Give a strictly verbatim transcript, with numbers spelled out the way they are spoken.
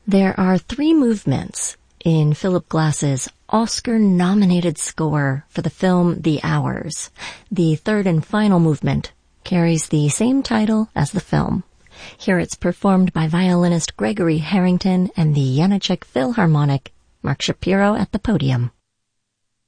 There are three movements in Philip Glass's Oscar-nominated score for the film The Hours. The third and final movement carries the same title as the film. Here it's performed by violinist Gregory Harrington and the Janacek Philharmonic. Mark Shapiro at the podium.